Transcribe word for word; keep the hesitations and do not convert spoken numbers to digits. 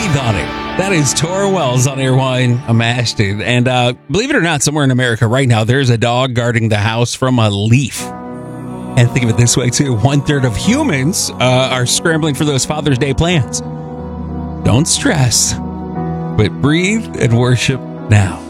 Breathe on it. That is Tora Wells on Airwine Imagine. And uh, believe it or not, somewhere in America right now, there's a dog guarding the house from a leaf. And think of it this way, too. One third of humans uh, are scrambling for those Father's Day plans. Don't stress, but breathe and worship now.